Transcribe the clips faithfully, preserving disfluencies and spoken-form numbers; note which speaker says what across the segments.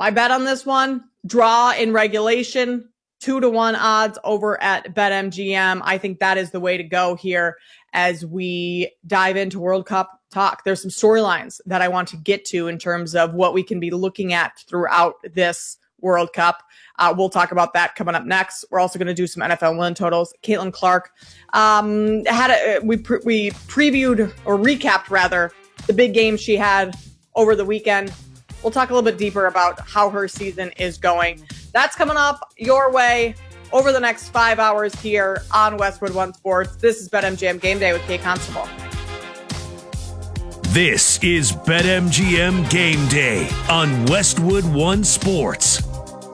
Speaker 1: My bet on this one, draw in regulation, two to one odds over at BetMGM. I think that is the way to go here as we dive into World Cup talk. There's some storylines that I want to get to in terms of what we can be looking at throughout this World Cup. Uh, we'll talk about that coming up next. We're also going to do some N F L win totals. Caitlin Clark um, had a, we pre- we previewed or recapped rather the big game she had over the weekend. We'll talk a little bit deeper about how her season is going. That's coming up your way over the next five hours here on Westwood One Sports. This is BetMGM Game Day with Kate Constable.
Speaker 2: This is BetMGM Game Day on Westwood One Sports.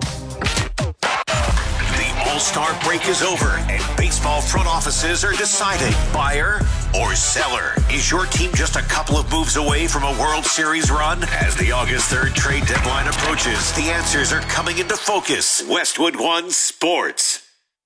Speaker 3: All-Star break is over, and baseball front offices are deciding buyer or seller. Is your team just a couple of moves away from a World Series run? As the August third trade deadline approaches, the answers are coming into focus. Westwood One Sports.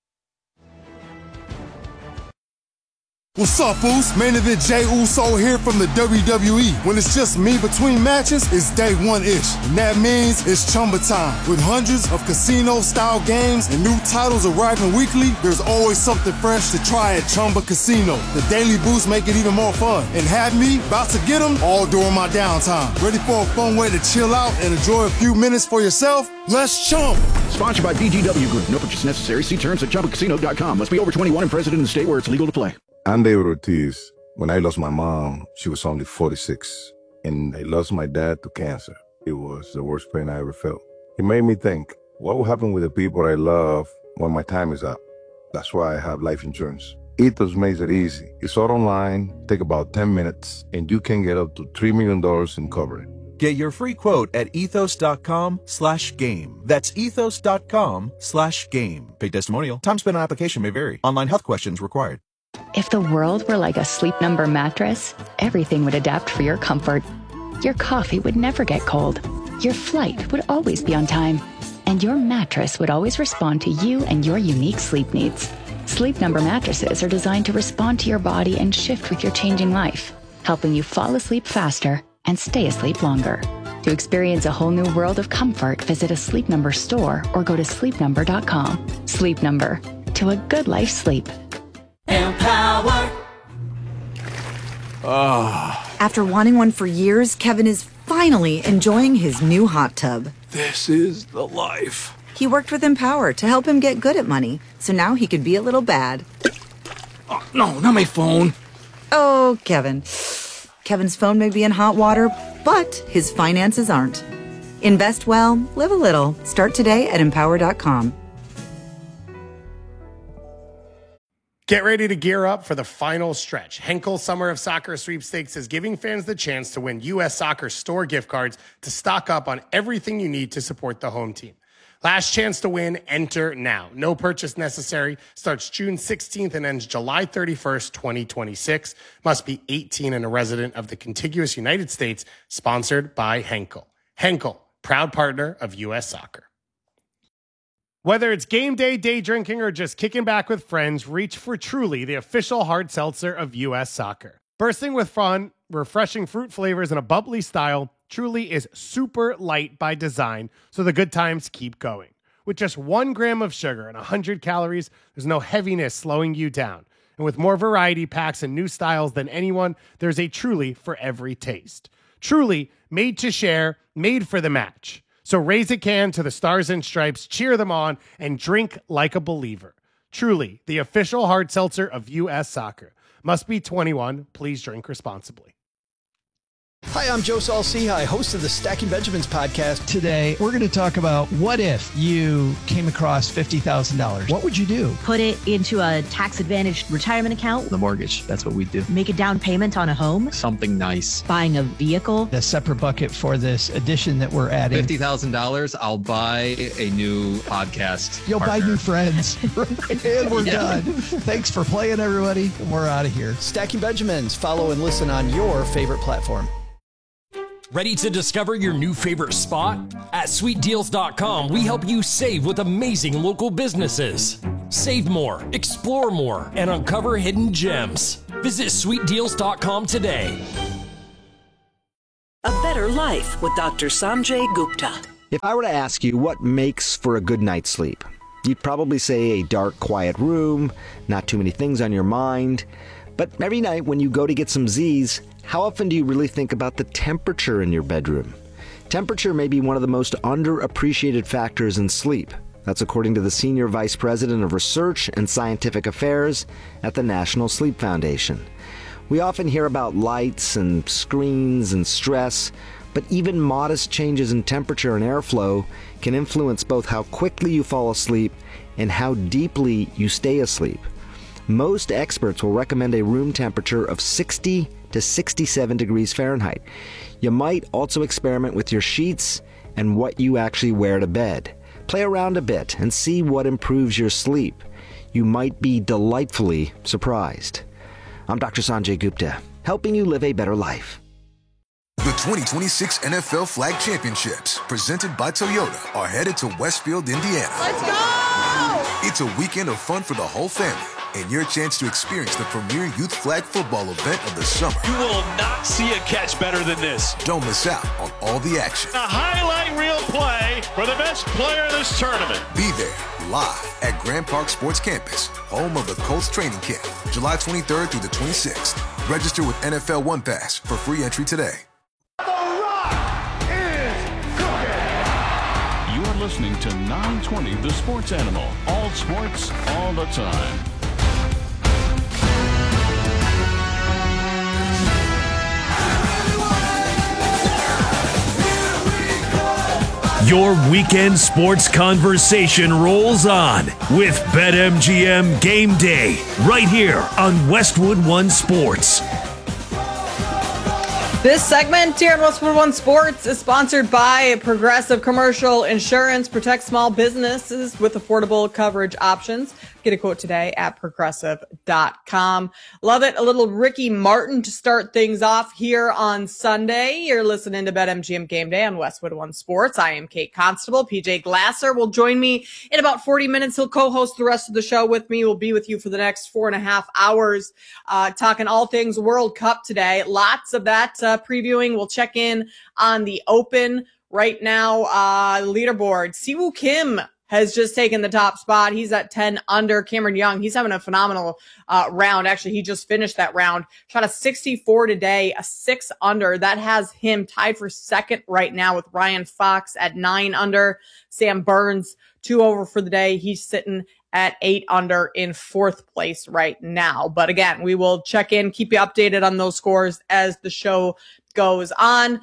Speaker 4: What's up, fools? Main event Jey Uso here from the W W E. When it's just me between matches, it's day one-ish. And that means it's Chumba time. With hundreds of casino-style games and new titles arriving weekly, there's always something fresh to try at Chumba Casino. The daily boosts make it even more fun. And have me about to get them all during my downtime. Ready for a fun way to chill out and enjoy a few minutes for yourself? Let's chump!
Speaker 5: Sponsored by B G W Group. No purchase necessary. See terms at chumba casino dot com. Must be over twenty-one and present in the state where it's legal to play.
Speaker 6: I'm David Ortiz. When I lost my mom, she was only forty-six, and I lost my dad to cancer. It was the worst pain I ever felt. It made me think, what will happen with the people I love when my time is up? That's why I have life insurance. Ethos makes it easy. It's all online, take about ten minutes, and you can get up to three million dollars in coverage.
Speaker 7: Get your free quote at ethos.com slash game. That's ethos.com slash game. Paid testimonial. Time spent on application may vary. Online health questions required.
Speaker 8: If the world were like a Sleep Number mattress, everything would adapt for your comfort. Your coffee would never get cold. Your flight would always be on time. And your mattress would always respond to you and your unique sleep needs. Sleep Number mattresses are designed to respond to your body and shift with your changing life, helping you fall asleep faster and stay asleep longer. To experience a whole new world of comfort, visit a Sleep Number store or go to sleep number dot com. Sleep Number. To a good life sleep.
Speaker 9: Empower.
Speaker 10: Oh. After wanting one for years, Kevin is finally enjoying his new hot tub.
Speaker 9: This is the life.
Speaker 10: He worked with Empower to help him get good at money, so now he could be a little bad.
Speaker 9: Oh, no, not my phone.
Speaker 10: Oh, Kevin. Kevin's phone may be in hot water, but his finances aren't. Invest well, live a little. Start today at empower dot com.
Speaker 11: Get ready to gear up for the final stretch. Henkel Summer of Soccer Sweepstakes is giving fans the chance to win U S Soccer store gift cards to stock up on everything you need to support the home team. Last chance to win, enter now. No purchase necessary. Starts June sixteenth and ends July thirty-first, twenty twenty-six. Must be eighteen and a resident of the contiguous United States. Sponsored by Henkel. Henkel, proud partner of U S Soccer. Whether it's game day, day drinking, or just kicking back with friends, reach for Truly, the official hard seltzer of U S Soccer. Bursting with fun, refreshing fruit flavors, and a bubbly style, Truly is super light by design, so the good times keep going. With just one gram of sugar and one hundred calories, there's no heaviness slowing you down. And with more variety packs and new styles than anyone, there's a Truly for every taste. Truly, made to share, made for the match. So raise a can to the Stars and Stripes, cheer them on, and drink like a believer. Truly, the official hard seltzer of U S Soccer. Must be twenty-one. Please drink responsibly.
Speaker 12: Hi, I'm Joe Saul-Sehy, host of the Stacking Benjamins podcast.
Speaker 13: Today, we're going to talk about what if you came across fifty thousand dollars? What would you do?
Speaker 14: Put it into a tax-advantaged retirement account.
Speaker 15: The mortgage, that's what we do.
Speaker 14: Make a down payment on a home.
Speaker 15: Something nice.
Speaker 14: Buying a vehicle.
Speaker 13: A separate bucket for this addition that we're adding.
Speaker 15: fifty thousand dollars, I'll buy a new podcast
Speaker 13: You'll
Speaker 15: partner.
Speaker 13: buy new friends. And we're yeah. done. Thanks for playing, everybody. We're out of here.
Speaker 12: Stacking Benjamins. Follow and listen on your favorite platform.
Speaker 16: Ready to discover your new favorite spot? At sweet deals dot com, we help you save with amazing local businesses. Save more, explore more, and uncover hidden gems. Visit sweet deals dot com today.
Speaker 17: A better life with Doctor Sanjay Gupta. If I were to ask you what makes for a good night's sleep, you'd probably say a dark, quiet room, not too many things on your mind. But every night when you go to get some Z's, how often do you really think about the temperature in your bedroom? Temperature may be one of the most underappreciated factors in sleep. That's according to the Senior Vice President of Research and Scientific Affairs at the National Sleep Foundation. We often hear about lights and screens and stress, but even modest changes in temperature and airflow can influence both how quickly you fall asleep and how deeply you stay asleep. Most experts will recommend a room temperature of sixty to sixty-seven degrees Fahrenheit. You might also experiment with your sheets and what you actually wear to bed. Play around a bit and see what improves your sleep. You might be delightfully surprised. I'm Doctor Sanjay Gupta, helping you live a better life.
Speaker 18: The twenty twenty-six N F L Flag Championships, presented by Toyota, are headed to Westfield, Indiana.
Speaker 1: Let's go!
Speaker 18: It's a weekend of fun for the whole family, and your chance to experience the premier youth flag football event of the summer.
Speaker 19: You will not see a catch better than this.
Speaker 18: Don't miss out on all the action.
Speaker 19: A highlight reel play for the best player in this tournament.
Speaker 18: Be there, live at Grand Park Sports Campus, home of the Colts training camp, July twenty-third through the twenty-sixth. Register with N F L One Pass for free entry today.
Speaker 20: You're listening to nine twenty The Sports Animal. All sports, all the time.
Speaker 2: Your weekend sports conversation rolls on with BetMGM Game Day right here on Westwood One Sports.
Speaker 1: This segment here on Westwood One Sports is sponsored by Progressive Commercial Insurance. Protect small businesses with affordable coverage options. Get a quote today at progressive dot com. Love it. A little Ricky Martin to start things off here on Sunday. You're listening to BetMGM Game Day on Westwood One Sports. I am Kate Constable. P J Glasser will join me in about forty minutes. He'll co-host the rest of the show with me. We'll be with you for the next four and a half hours, uh, talking all things World Cup today. Lots of that uh, previewing. We'll check in on the Open right now. Uh, leaderboard. Siwoo Kim has just taken the top spot. He's at ten under. Cameron Young, he's having a phenomenal uh, round. Actually, he just finished that round. Shot a sixty-four today, a six under. That has him tied for second right now with Ryan Fox at nine under. Sam Burns, two over for the day. He's sitting at eight under in fourth place right now. But again, we will check in, keep you updated on those scores as the show goes on.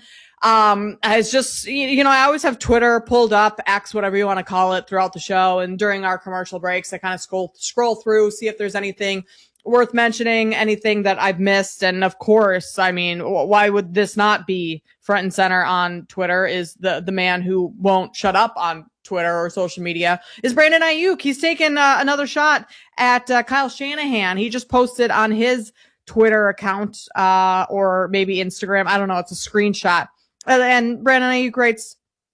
Speaker 1: Um, it's just, you know, I always have Twitter pulled up, X, whatever you want to call it, throughout the show. And during our commercial breaks, I kind of scroll, scroll through, see if there's anything worth mentioning, anything that I've missed. And of course, I mean, why would this not be front and center on Twitter? Is the, the man who won't shut up on Twitter or social media is Brandon Ayuk. He's taken uh, another shot at uh, Kyle Shanahan. He just posted on his Twitter account, uh, or maybe Instagram. I don't know. It's a screenshot. And Brandon Ayuk writes,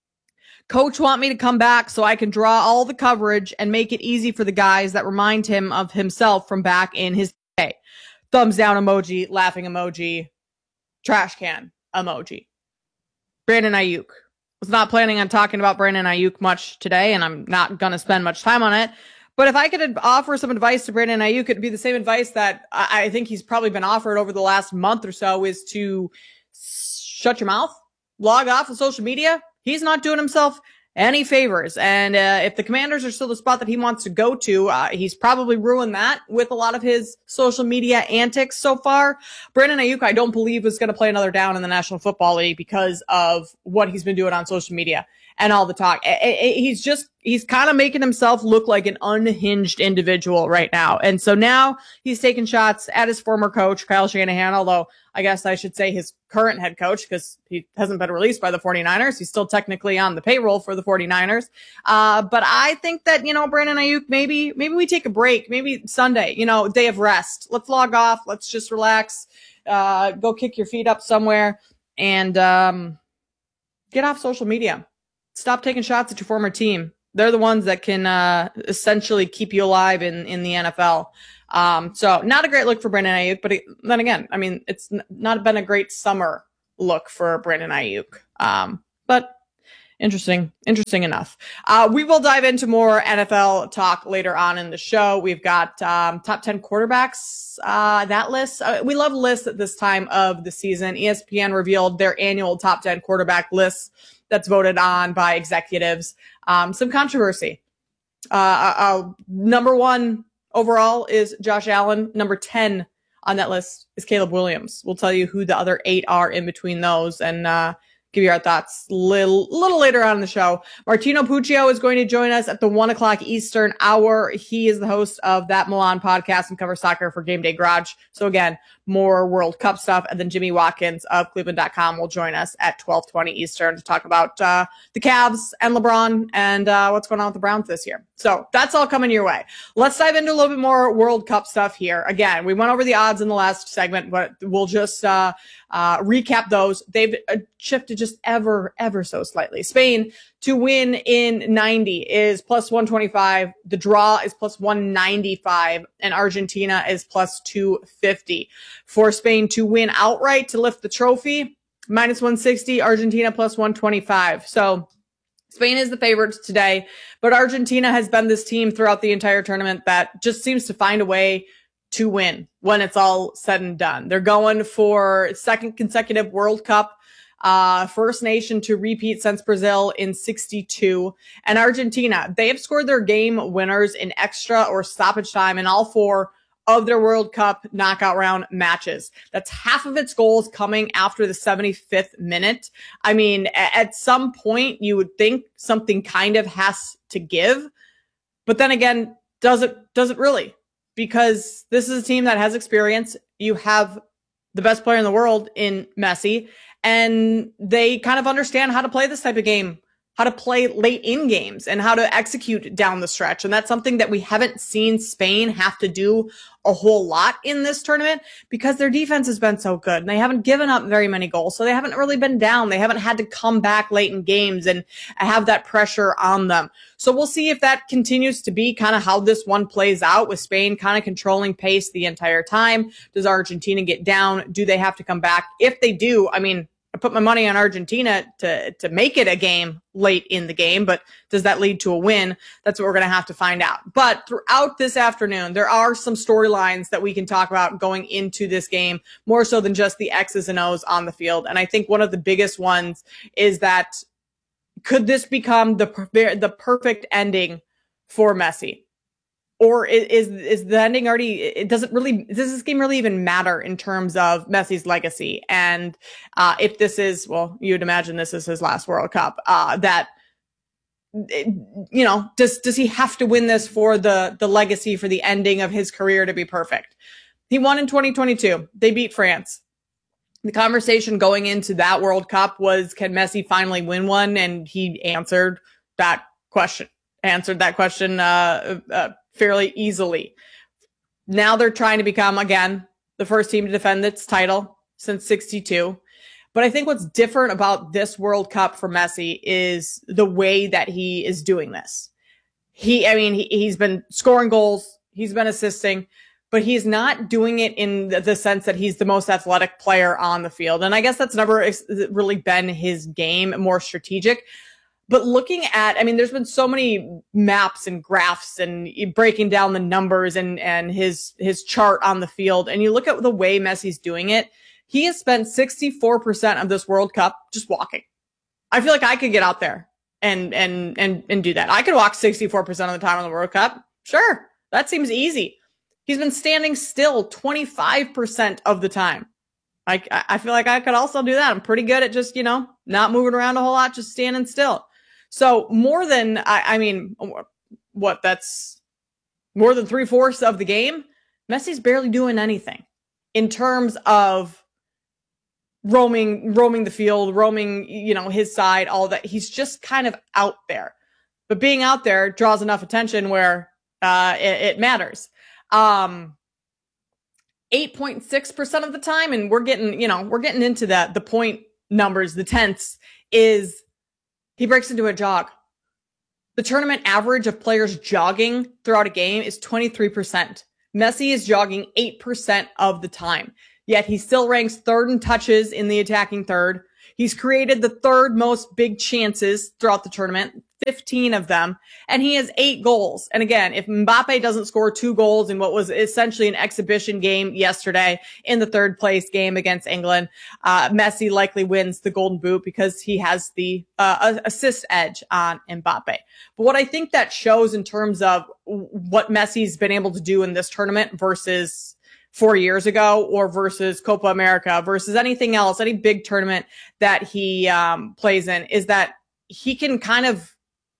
Speaker 1: "Coach want me to come back so I can draw all the coverage and make it easy for the guys that remind him of himself from back in his day." Thumbs down emoji, laughing emoji, trash can emoji. Brandon Ayuk. Was not planning on talking about Brandon Ayuk much today, and I'm not going to spend much time on it. But if I could offer some advice to Brandon Ayuk, it'd be the same advice that I think he's probably been offered over the last month or so, is to shut your mouth. Log off of social media. He's not doing himself any favors. And uh, if the Commanders are still the spot that he wants to go to, uh, he's probably ruined that with a lot of his social media antics so far. Brandon Ayuk, I don't believe, is going to play another down in the National Football League because of what he's been doing on social media and all the talk. He's just, he's kind of making himself look like an unhinged individual right now. And so now he's taking shots at his former coach, Kyle Shanahan, although I guess I should say his current head coach, because he hasn't been released by the 49ers. He's still technically on the payroll for the 49ers. Uh, but I think that, you know, Brandon Ayuk, maybe, maybe we take a break, maybe Sunday, you know, day of rest. Let's log off. Let's just relax, uh, go kick your feet up somewhere and, um, get off social media. Stop taking shots at your former team. They're the ones that can, uh, essentially keep you alive in, in the N F L. Um, so not a great look for Brandon Ayuk, but it, then again, I mean, it's n- not been a great summer look for Brandon Ayuk. Um, but Interesting. Interesting enough. Uh, we will dive into more N F L talk later on in the show. We've got um, top ten quarterbacks, uh, that list. Uh, we love lists at this time of the season. E S P N revealed their annual top ten quarterback lists that's voted on by executives. Um, some controversy. Uh, uh, uh, number one overall is Josh Allen. Number ten on that list is Caleb Williams. We'll tell you who the other eight are in between those, and uh, give you our thoughts a little, little later on in the show. Martino Puccio is going to join us at the one o'clock Eastern hour. He is the host of That Milan podcast and covers soccer for Game Day Garage. So again, more World Cup stuff. And then Jimmy Watkins of Cleveland dot com will join us at twelve twenty Eastern to talk about uh, the Cavs and LeBron and uh, what's going on with the Browns this year. So that's all coming your way. Let's dive into a little bit more World Cup stuff here. Again, we went over the odds in the last segment, but we'll just uh, uh, recap those. They've uh, shifted just ever, ever so slightly. Spain to win in ninety is plus one twenty-five. The draw is plus one ninety-five, and Argentina is plus two fifty. For Spain to win outright to lift the trophy, minus one sixty, Argentina plus one twenty-five. So Spain is the favorites today, but Argentina has been this team throughout the entire tournament that just seems to find a way to win when it's all said and done. They're going for second consecutive World Cup. Uh, first nation to repeat since Brazil in sixty-two. And Argentina, they have scored their game winners in extra or stoppage time in all four of their World Cup knockout round matches. That's half of its goals coming after the seventy-fifth minute. I mean, at some point you would think something kind of has to give, but then again, does it, does it really? Because this is a team that has experience. You have the best player in the world in Messi, and they kind of understand how to play this type of game, how to play late in games and how to execute down the stretch. And that's something that we haven't seen Spain have to do a whole lot in this tournament because their defense has been so good and they haven't given up very many goals. So they haven't really been down. They haven't had to come back late in games and have that pressure on them. So we'll see if that continues to be kind of how this one plays out, with Spain kind of controlling pace the entire time. Does Argentina get down? Do they have to come back? If they do, I mean, I put my money on Argentina to, to make it a game late in the game, but does that lead to a win? That's what we're going to have to find out. But throughout this afternoon, there are some storylines that we can talk about going into this game, more so than just the X's and O's on the field. And I think one of the biggest ones is that could this become the, the perfect ending for Messi? Or is, is the ending already, it doesn't really, does this game really even matter in terms of Messi's legacy? And, uh, if this is, well, you'd imagine this is his last World Cup, uh, that, you know, does, does he have to win this for the, the legacy, for the ending of his career to be perfect? He won in twenty twenty-two. They beat France. The conversation going into that World Cup was, can Messi finally win one? And he answered that question, answered that question, uh, uh, fairly easily. Now they're trying to become, again, the first team to defend its title since sixty-two. But I think what's different about this World Cup for Messi is the way that he is doing this. He, I mean, he, he's been scoring goals, he's been assisting, but he's not doing it in the sense that he's the most athletic player on the field. And I guess that's never really been his game, more strategic. But looking at, I mean, there's been so many maps and graphs and breaking down the numbers and, and his, his chart on the field. And you look at the way Messi's doing it. He has spent sixty-four percent of this World Cup just walking. I feel like I could get out there and, and, and, and do that. I could walk sixty-four percent of the time on the World Cup. Sure. That seems easy. He's been standing still twenty-five percent of the time. I, I feel like I could also do that. I'm pretty good at just, you know, not moving around a whole lot, just standing still. So more than, I, I mean, what, that's more than three fourths of the game. Messi's barely doing anything in terms of roaming, roaming the field, roaming, you know, his side, all that. He's just kind of out there, but being out there draws enough attention where, uh, it, it matters. Um, eight point six percent of the time. And we're getting, you know, we're getting into that, the point numbers, the tenths, is he breaks into a jog. The tournament average of players jogging throughout a game is twenty-three percent. Messi is jogging eight percent of the time. Yet he still ranks third in touches in the attacking third. He's created the third most big chances throughout the tournament, fifteen of them, and he has eight goals. And again, if Mbappe doesn't score two goals in what was essentially an exhibition game yesterday in the third place game against England, uh, Messi likely wins the Golden Boot because he has the uh, assist edge on Mbappe. But what I think that shows in terms of what Messi's been able to do in this tournament versus four years ago or versus Copa America versus anything else, any big tournament that he um, plays in, is that he can kind of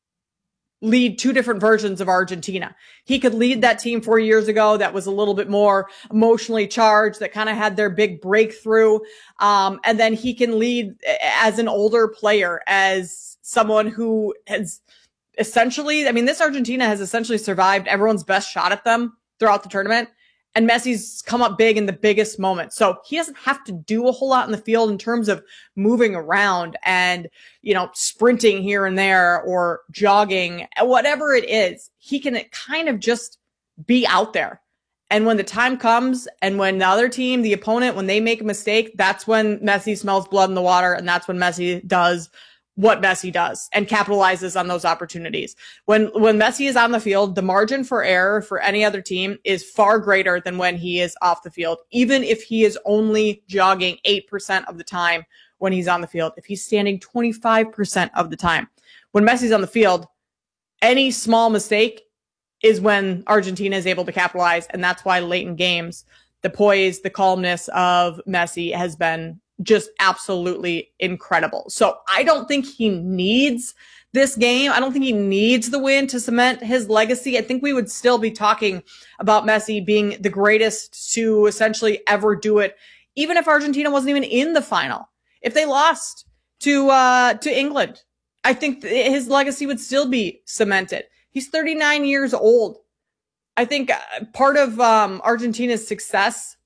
Speaker 1: lead two different versions of Argentina. He could lead that team four years ago that was a little bit more emotionally charged, that kind of had their big breakthrough. Um, and then he can lead as an older player, as someone who has essentially, I mean, this Argentina has essentially survived everyone's best shot at them throughout the tournament. And Messi's come up big in the biggest moments. So he doesn't have to do a whole lot in the field in terms of moving around and, you know, sprinting here and there or jogging, whatever it is. He can kind of just be out there. And when the time comes and when the other team, the opponent, when they make a mistake, that's when Messi smells blood in the water. And that's when Messi does what Messi does and capitalizes on those opportunities. When, when Messi is on the field, the margin for error for any other team is far greater than when he is off the field, even if he is only jogging eight percent of the time when he's on the field, if he's standing twenty-five percent of the time. When Messi's on the field, any small mistake is when Argentina is able to capitalize. And that's why late in games, the poise, the calmness of Messi has been just absolutely incredible. So I don't think he needs this game. I don't think he needs the win to cement his legacy. I think we would still be talking about Messi being the greatest to essentially ever do it, even if Argentina wasn't even in the final. If they lost to uh to England, I think th- his legacy would still be cemented. He's thirty-nine years old. I think part of um Argentina's success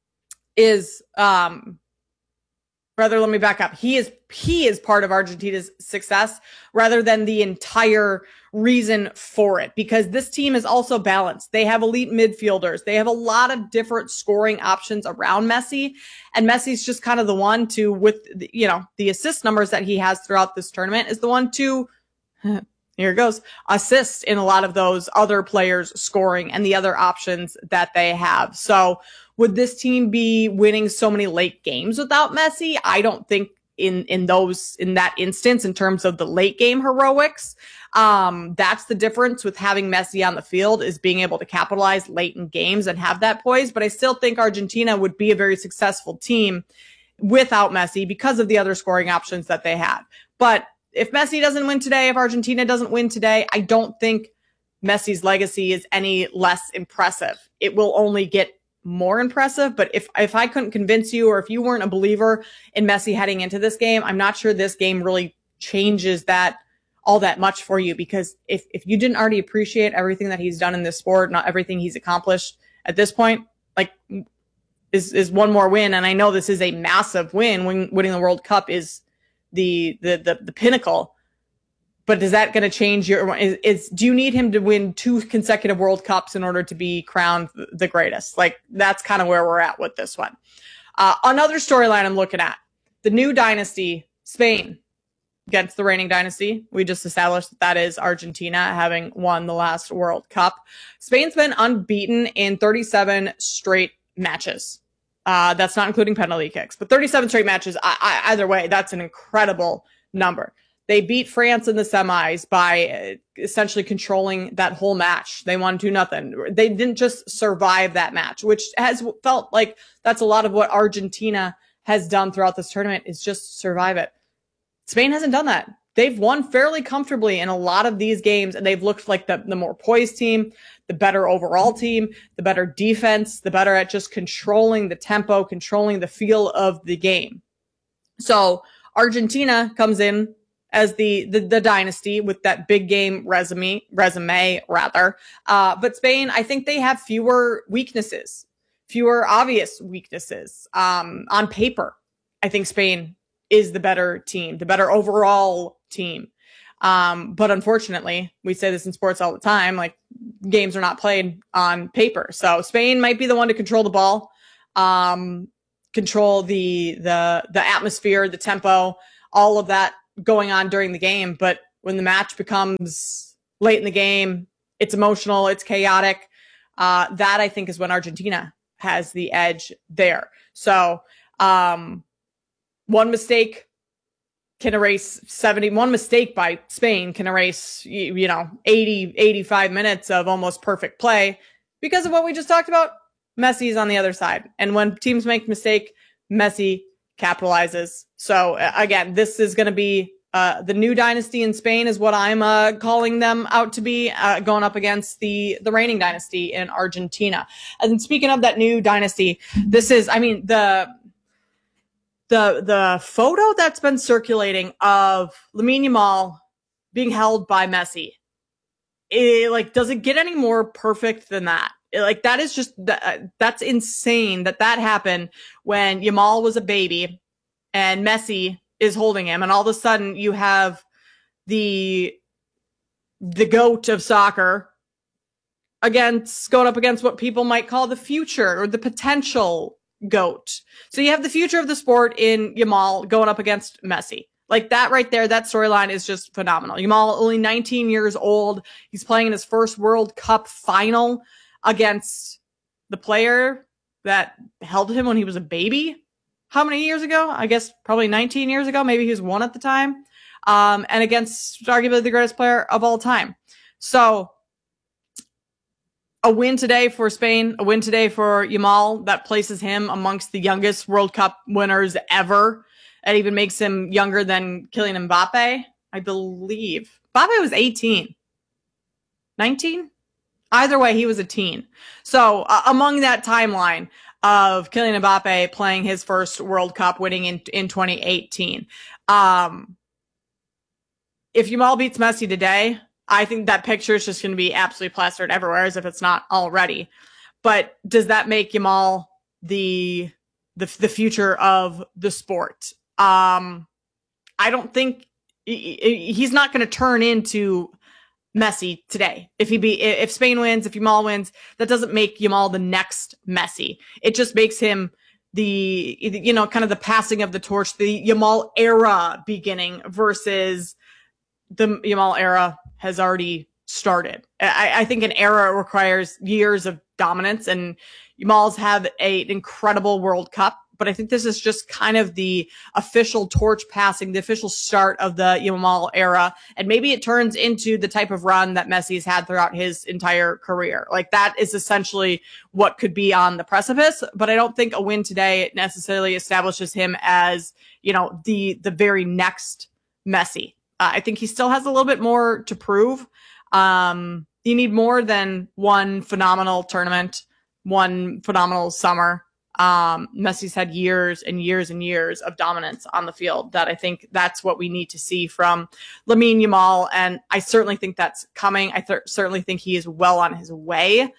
Speaker 1: is um Rather, let me back up. He is, he is part of Argentina's success rather than the entire reason for it, because this team is also balanced. They have elite midfielders. They have a lot of different scoring options around Messi, and Messi's just kind of the one to, with, you know, the assist numbers that he has throughout this tournament, is the one to, here it goes, assist in a lot of those other players scoring and the other options that they have. So, would this team be winning so many late games without Messi? I don't think in, in those, in that instance, in terms of the late game heroics, um, that's the difference with having Messi on the field, is being able to capitalize late in games and have that poise. But I still think Argentina would be a very successful team without Messi because of the other scoring options that they have. But if Messi doesn't win today, if Argentina doesn't win today, I don't think Messi's legacy is any less impressive. It will only get more impressive. But if, if I couldn't convince you, or if you weren't a believer in Messi heading into this game, I'm not sure this game really changes that all that much for you, because if, if you didn't already appreciate everything that he's done in this sport, not everything he's accomplished at this point, like is, is one more win. And I know this is a massive win. When winning the World Cup is the, the, the, the pinnacle. But is that going to change your, is, is, do you need him to win two consecutive World Cups in order to be crowned the greatest? Like, that's kind of where we're at with this one. Uh, another storyline I'm looking at, the new dynasty, Spain against the reigning dynasty. We just established that that is Argentina, having won the last World Cup. Spain's been unbeaten in thirty-seven straight matches. Uh, that's not including penalty kicks, but thirty-seven straight matches. I, I, either way, that's an incredible number. They beat France in the semis by essentially controlling that whole match. They won two nothing. They didn't just survive that match, which has felt like that's a lot of what Argentina has done throughout this tournament, is just survive it. Spain hasn't done that. They've won fairly comfortably in a lot of these games, and they've looked like the, the more poised team, the better overall team, the better defense, the better at just controlling the tempo, controlling the feel of the game. So Argentina comes in as the, the, the dynasty with that big game resume, resume rather. Uh, but Spain, I think they have fewer weaknesses, fewer obvious weaknesses. Um, on paper, I think Spain is the better team, the better overall team. Um, but unfortunately, we say this in sports all the time, like, games are not played on paper. So Spain might be the one to control the ball, um, control the the the atmosphere, the tempo, all of that going on during the game. But when the match becomes late in the game, it's emotional, it's chaotic. Uh, that I think is when Argentina has the edge there. So um, one mistake can erase seventy, one mistake by Spain can erase, you, you know, eighty, eighty-five minutes of almost perfect play because of what we just talked about. Messi's on the other side. And when teams make mistake, Messi capitalizes. So uh, again, this is going to be uh, the new dynasty in Spain is what I'm uh, calling them out to be, uh, going up against the, the reigning dynasty in Argentina. And speaking of that new dynasty, this is, I mean, the, the, the photo that's been circulating of Lamine Yamal being held by Messi, it, like, does it get any more perfect than that? Like, that is just, that, that's insane that that happened when Yamal was a baby and Messi is holding him. And all of a sudden you have the, the GOAT of soccer against, going up against what people might call the future or the potential GOAT. So you have the future of the sport in Yamal going up against Messi. Like that right there, that storyline is just phenomenal. Yamal, only nineteen years old. He's playing in his first World Cup final against the player that held him when he was a baby. How many years ago? I guess probably nineteen years ago. Maybe he was one at the time. Um, and against arguably the greatest player of all time. So a win today for Spain, a win today for Yamal that places him amongst the youngest World Cup winners ever. It even makes him younger than Kylian Mbappe, I believe. Mbappe was eighteen. nineteen? Either way, he was a teen. So uh, among that timeline of Kylian Mbappe playing his first World Cup, winning in, in twenty eighteen. Um, if Yamal beats Messi today, I think that picture is just going to be absolutely plastered everywhere as if it's not already. But does that make Yamal the, the, the future of the sport? Um, I don't think he, he's not going to turn into Messi today. If he be, if Spain wins, if Yamal wins, that doesn't make Yamal the next Messi. It just makes him the, you know, kind of the passing of the torch, the Yamal era beginning versus the Yamal era has already started. I, I think an era requires years of dominance, and Yamal's had a, an incredible World Cup. But I think this is just kind of the official torch passing, the official start of the Yamal era. And maybe it turns into the type of run that Messi's had throughout his entire career. Like that is essentially what could be on the precipice. But I don't think a win today necessarily establishes him as, you know, the, the very next Messi. Uh, I think he still has a little bit more to prove. Um, you need more than one phenomenal tournament, one phenomenal summer. Um, Messi's had years and years and years of dominance on the field that I think that's what we need to see from Lamine Yamal. And I certainly think that's coming. I th- certainly think he is well on his way,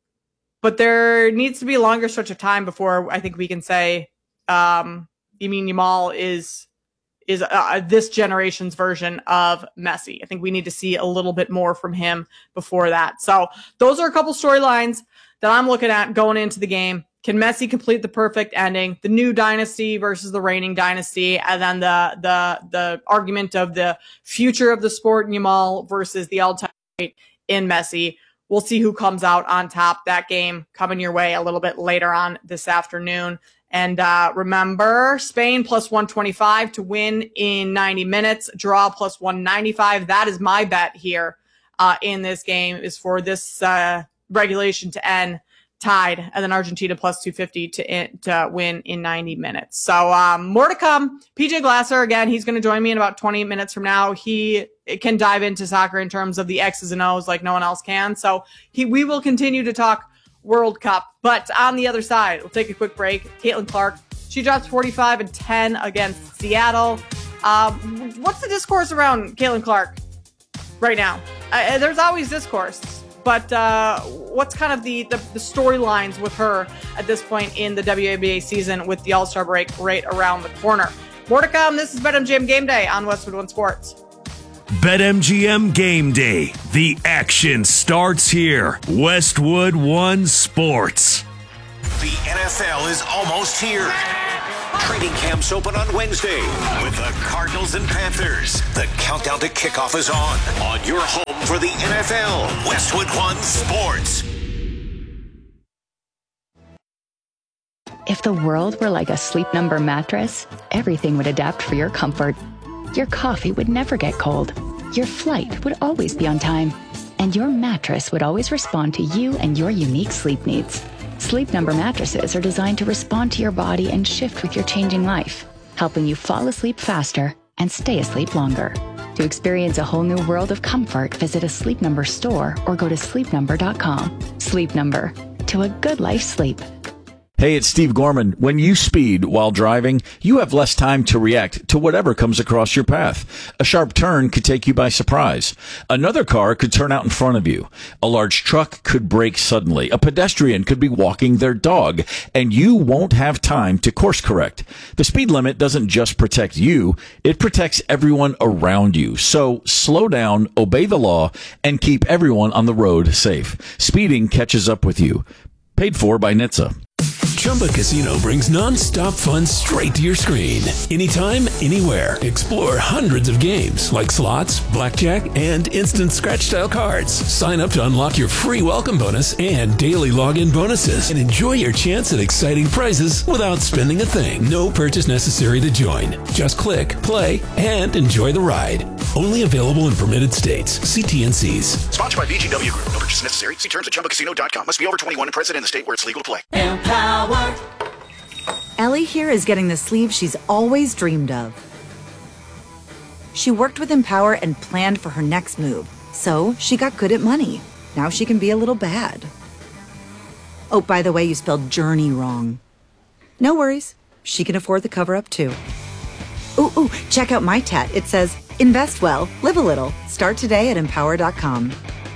Speaker 1: but there needs to be a longer stretch of time before I think we can say, um, Lamine Yamal is, is uh, this generation's version of Messi. I think we need to see a little bit more from him before that. So those are a couple storylines that I'm looking at going into the game. Can Messi complete the perfect ending? The new dynasty versus the reigning dynasty, and then the the the argument of the future of the sport in Yamal versus the all-time great in Messi. We'll see who comes out on top. That game coming your way a little bit later on this afternoon. And uh, remember, Spain plus one twenty-five to win in ninety minutes, draw plus one ninety-five. That is my bet here uh, in this game, is for this uh, regulation to end tied, and then Argentina plus two fifty to, to win in ninety minutes. So um, more to come. P J Glasser, again, he's going to join me in about twenty minutes from now. He can dive into soccer in terms of the X's and O's like no one else can. So he, we will continue to talk World Cup. But on the other side, we'll take a quick break. Caitlin Clark, she drops forty-five and ten against Seattle. Um, what's the discourse around Caitlin Clark right now? Uh, there's always discourse. But uh, what's kind of the, the, the storylines with her at this point in the W N B A season with the All-Star break right around the corner? More to come. This is BetMGM Game Day on Westwood One Sports.
Speaker 2: BetMGM Game Day. The action starts here. Westwood One Sports.
Speaker 3: The N F L is almost here. Training camps open on Wednesday with the Cardinals and Panthers. The countdown to kickoff is on on your home for the N F L, Westwood One Sports.
Speaker 8: If the world were like a Sleep Number mattress, everything would adapt for your comfort. Your coffee would never get cold. Your flight would always be on time. And your mattress would always respond to you and your unique sleep needs. Sleep Number mattresses are designed to respond to your body and shift with your changing life, helping you fall asleep faster and stay asleep longer. To experience a whole new world of comfort, visit a Sleep Number store or go to sleep number dot com. Sleep Number. To a good life sleep.
Speaker 21: Hey, it's Steve Gorman. When you speed while driving, you have less time to react to whatever comes across your path. A sharp turn could take you by surprise. Another car could turn out in front of you. A large truck could brake suddenly. A pedestrian could be walking their dog, and you won't have time to course correct. The speed limit doesn't just protect you, it protects everyone around you. So slow down, obey the law, and keep everyone on the road safe. Speeding catches up with you. Paid for by N H T S A.
Speaker 22: Chumba Casino brings non-stop fun straight to your screen. Anytime, anywhere. Explore hundreds of games like slots, blackjack, and instant scratch-style cards. Sign up to unlock your free welcome bonus and daily login bonuses. And enjoy your chance at exciting prizes without spending a thing. No purchase necessary to join. Just click, play, and enjoy the ride. Only available in permitted states. See T N Cs.
Speaker 5: Sponsored by V G W Group. No purchase necessary. See terms at chumba casino dot com. Must be over twenty-one and present in the state where it's legal to play.
Speaker 10: Empower. Ellie here is getting the sleeve she's always dreamed of. She worked with Empower and planned for her next move, so she got good at money. Now she can be a little bad. Oh, by the way, you spelled journey wrong. No worries. She can afford the cover-up too. Ooh, ooh, check out my tat. It says, invest well, live a little. Start today at empower dot com.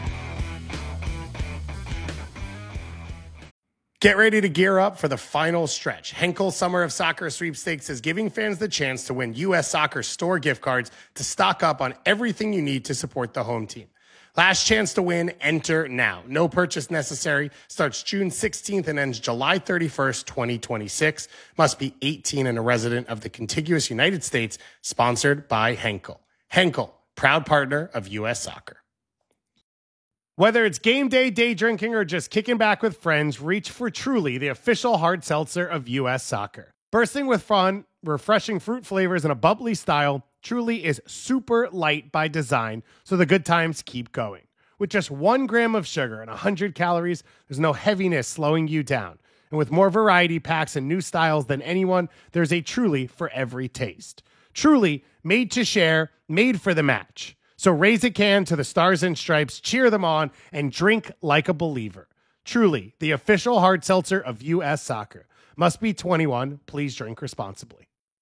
Speaker 11: Get ready to gear up for the final stretch. Henkel Summer of Soccer Sweepstakes is giving fans the chance to win U S Soccer store gift cards to stock up on everything you need to support the home team. Last chance to win, enter now. No purchase necessary. Starts June sixteenth and ends July thirty-first, twenty twenty-six. Must be eighteen and a resident of the contiguous United States. Sponsored by Henkel. Henkel, proud partner of U S Soccer. Whether it's game day, day drinking, or just kicking back with friends, reach for Truly, the official hard seltzer of U S Soccer. Bursting with fun, refreshing fruit flavors, and a bubbly style, Truly is super light by design, so the good times keep going. With just one gram of sugar and one hundred calories, there's no heaviness slowing you down. And with more variety packs and new styles than anyone, there's a Truly for every taste. Truly, made to share, made for the match. So raise a can to the Stars and Stripes, cheer them on, and drink like a believer. Truly, the official hard seltzer of U S Soccer. Must be twenty-one. Please drink responsibly.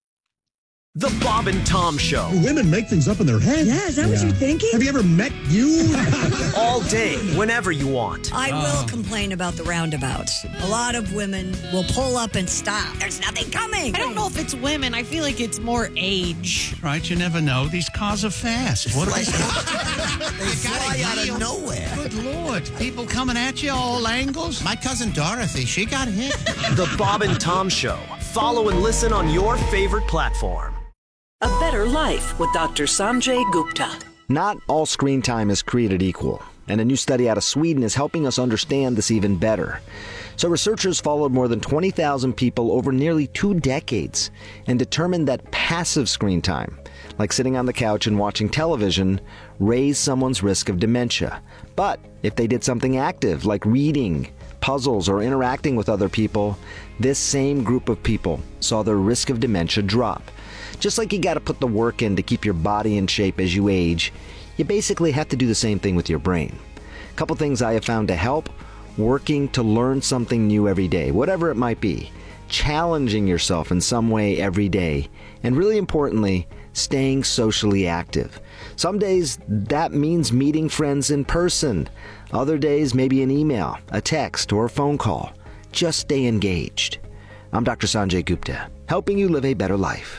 Speaker 23: The Bob and Tom Show.
Speaker 24: Women make things up in their head.
Speaker 25: Yeah, is that yeah. what you're thinking?
Speaker 24: Have you ever met you?
Speaker 23: All day, whenever you want.
Speaker 25: I uh. will complain about the roundabouts. A lot of women will pull up and stop. There's nothing coming.
Speaker 26: I don't know if it's women. I feel like it's more age.
Speaker 9: Right, you never know. These cars are fast. What are
Speaker 25: they? They fly out of nowhere.
Speaker 9: Good Lord. People coming at you all angles. My cousin Dorothy, she got hit.
Speaker 23: The Bob and Tom Show. Follow and listen on your favorite platform.
Speaker 27: A better life with Doctor Sanjay Gupta.
Speaker 17: Not all screen time is created equal, and a new study out of Sweden is helping us understand this even better. So researchers followed more than twenty thousand people over nearly two decades and determined that passive screen time, like sitting on the couch and watching television, raised someone's risk of dementia. But if they did something active, like reading, puzzles, or interacting with other people, this same group of people saw their risk of dementia drop. Just like you got to put the work in to keep your body in shape as you age, you basically have to do the same thing with your brain. A couple things I have found to help: working to learn something new every day, whatever it might be, challenging yourself in some way every day, and really importantly, staying socially active. Some days that means meeting friends in person. Other days maybe an email, a text, or a phone call. Just stay engaged. I'm Doctor Sanjay Gupta, helping you live a better life.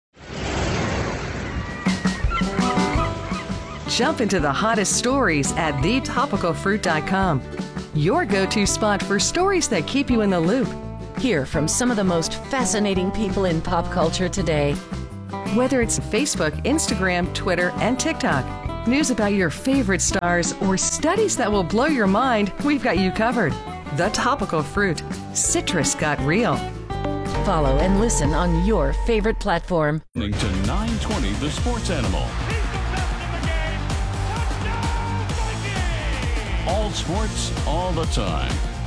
Speaker 28: Jump into the hottest stories at the topical fruit dot com. Your go-to spot for stories that keep you in the loop. Hear from some of the most fascinating people in pop culture today. Whether it's Facebook, Instagram, Twitter, and TikTok, news about your favorite stars, or studies that will blow your mind, we've got you covered. The Topical Fruit. Citrus got real. Follow and listen on your favorite platform.
Speaker 20: Listening to nine twenty The Sports Animal. All sports, all the time.